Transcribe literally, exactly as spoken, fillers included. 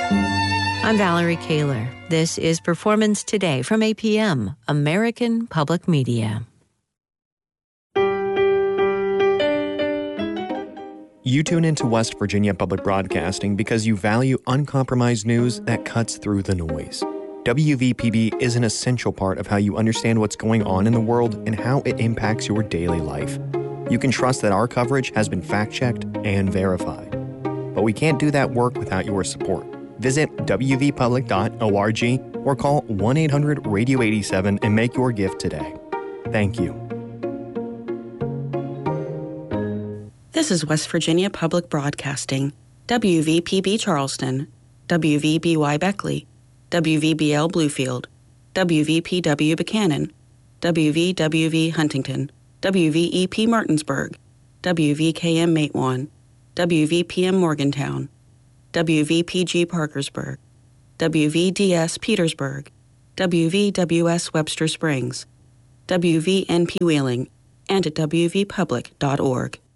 I'm Valerie Kaler. This is Performance Today from A P M, American Public Media. You tune into West Virginia Public Broadcasting because you value uncompromised news that cuts through the noise. W V P B is an essential part of how you understand what's going on in the world and how it impacts your daily life. You can trust that our coverage has been fact-checked and verified. But we can't do that work without your support. Visit w v public dot org or call one eight hundred radio eighty-seven and make your gift today. Thank you. This is West Virginia Public Broadcasting, W V P B Charleston, W V B Y Beckley, W V B L Bluefield, W V P W Buchanan, W V W V Huntington, W V E P Martinsburg, W V K M Matewan, W V P M Morgantown, W V P G Parkersburg, W V D S Petersburg, W V W S Webster Springs, W V N P Wheeling, and at w v public dot org.